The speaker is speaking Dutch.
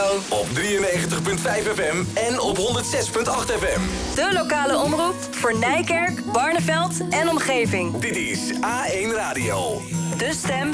Op 93.5 FM en op 106.8 FM. De lokale omroep voor Nijkerk, Barneveld en omgeving. Dit is A1 Radio. De stem